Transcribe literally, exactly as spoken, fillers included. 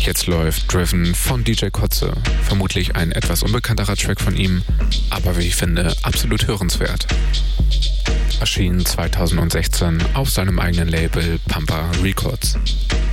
Jetzt läuft Driven von D J Kotze. Vermutlich ein etwas unbekannterer Track von ihm, aber wie ich finde, absolut hörenswert. Erschien zweitausendsechzehn auf seinem eigenen Label Pampa Records.